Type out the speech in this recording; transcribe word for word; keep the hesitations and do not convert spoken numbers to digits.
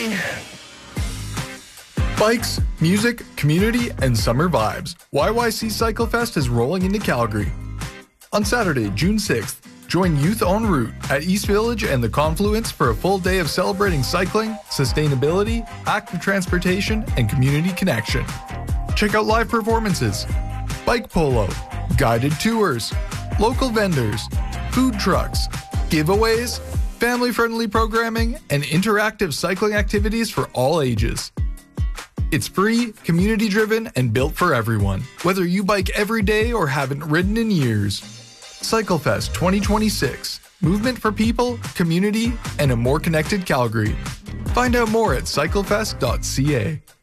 Bikes, music, community, and summer vibes. Y Y C CycleFest is rolling into Calgary. On Saturday, June sixth, join Youth En Route at East Village and the Confluence for a full day of celebrating cycling, sustainability, active transportation, and community connection. Check out live performances, bike polo, guided tours, local vendors, food trucks, giveaways, family-friendly programming, and interactive cycling activities for all ages. It's free, community-driven, and built for everyone, whether you bike every day or haven't ridden in years. CycleFest twenty twenty-six. Movement for people, community, and a more connected Calgary. Find out more at cyclefest dot c a.